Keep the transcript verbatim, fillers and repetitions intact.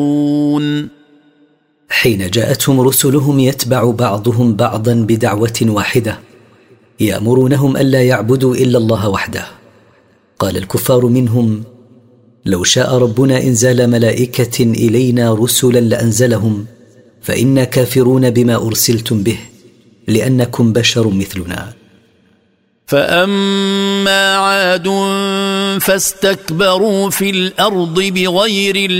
حين جاءتهم رسلهم يتبع بعضهم بعضا بدعوة واحدة يأمرونهم ألا يعبدوا إلا الله وحده، قال الكفار منهم: لو شاء ربنا إنزال ملائكة إلينا رسلا لأنزلهم، فإنا كافرون بما أرسلتم به لأنكم بشر مثلنا. فأما عاد فاستكبروا في الأرض بغير